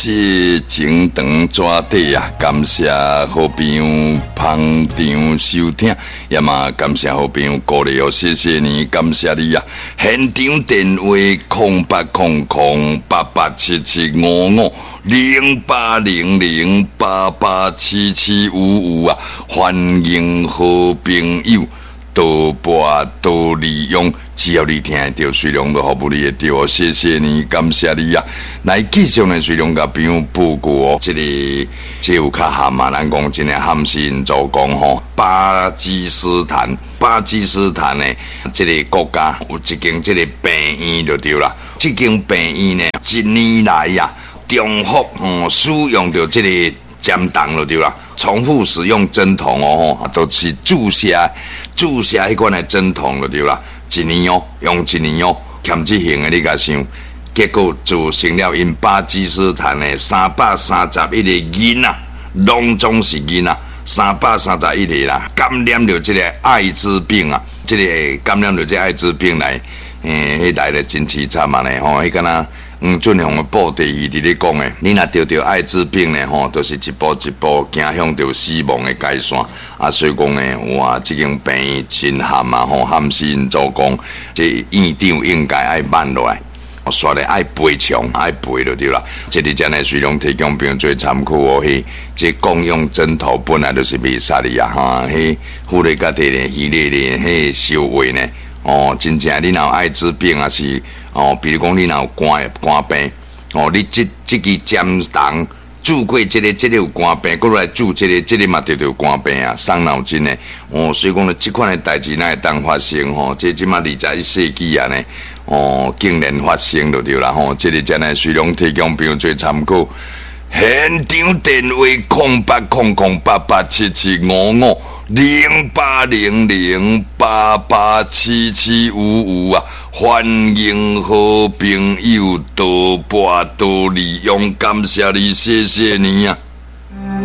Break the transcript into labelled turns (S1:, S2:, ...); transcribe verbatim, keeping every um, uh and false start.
S1: 这情长纸底啊，感谢好朋友捧场收听，也嘛感谢好朋友鼓励哦，谢谢你，感谢你啊！现场电话空八空空八八七七五五零八零零八八七七五五啊，欢迎好朋友多播多利用。只要你听得到，水龙都服务你会到，谢谢你，感谢你啊！来继续呢，水龙甲朋友报告哦，这个这有较含嘛，咱讲真诶含心做讲吼，巴基斯坦，巴基斯坦呢，这个国家有一间这个病院就对啦，这间病院呢，一年来呀、啊，重复哦使用着这个针筒就对啦，重复使用针筒哦，都是注射注射迄款诶针筒就对啦。一年哦，用一年哦，欠这型的你甲想，结果造成了因巴基斯坦的三百三十一个囡仔，拢总是囡仔，三百三十一个啦，感染了这个艾滋病啊，这个感染了这个艾滋病来，诶、欸，迄来的真凄惨啊呢吼，迄敢若黄俊雄的报第二伫咧讲诶，你若得着艾滋病呢吼，都、就是一步一步走向着死亡的界线。啊，所以讲呢，哇，这间病院真含啊吼，含死因做讲，这院长应该爱慢落来，煞咧爱赔偿，爱赔就对啦。这里真诶，随龙提供朋友做参考哦，嘿，这共用针头本来就是袂使哩啊，哈，嘿，富丽家己咧，系列咧，嘿，收费呢，哦，真正你若有艾滋病啊是，哦，比如讲你若有肝肝病，哦，你这这支针筒。住过这个、这个有肝病，过来住这个、这个嘛得着肝病啊，伤脑筋呢。哦，所以讲呢，这款的代志哪会当发生吼？这即马二十一世纪啊呢，哦，竟然发生就对啦吼。这里真系随龙提供朋友做参考。现场电话空八空空八八七七五五零八零零八八七七五五啊！欢迎好朋友多播多利用，感谢你，谢谢你啊！